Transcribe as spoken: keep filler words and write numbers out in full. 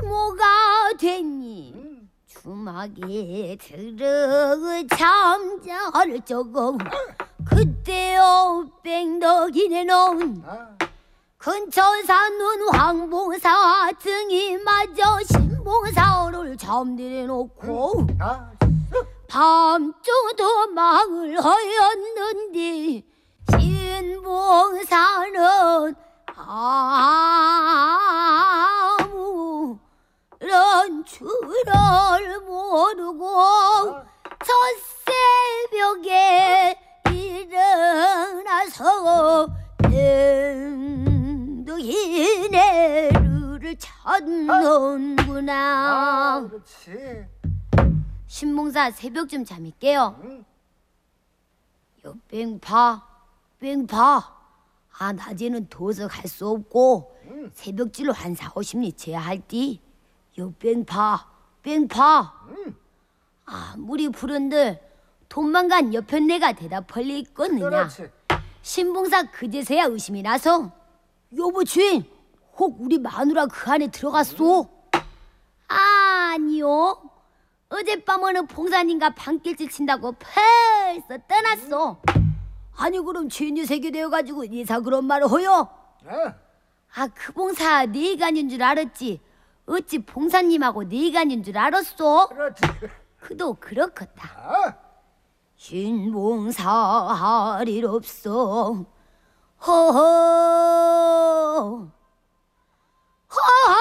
부모가 됐니 음. 주막에 들어 잠잘 적어 그때요 뺑덕이네 놓은 아. 근처 사는 황봉사 등이 마저 신봉사를 잠들여 놓고 음. 아. 밤중도 망을 하였는데 신봉사는 아무런 줄을 모르고 저 새벽에 일어나서 댕덕이네를 찾는구나. 아, 그렇지. 신봉사 새벽쯤 잠이 깨요. 응. 여 뺑파 뺑파 아 낮에는 더워서 갈 수 없고 응. 새벽질로 한 사오십리 채야 할디. 여 뺑파 뺑파 응. 아무리 부른들 돈만 간 옆편 내가 대답할 리 있겠느냐. 그렇지. 신봉사 그제서야 의심이 나서 여보 주인 혹 우리 마누라 그 안에 들어갔소? 응. 아니요. 어젯밤에는 봉사님과 밤길질 친다고 벌써 떠났어. 아니 그럼 죄인유색이 되어가지고 이사 그런 말을 허요? 네. 아 그 봉사 네가 아닌 줄 알았지 어찌 봉사님하고 네가 아닌 줄 알았어? 그렇지. 그도 그렇겠다. 아. 신봉사 할 일 없어 허허 허허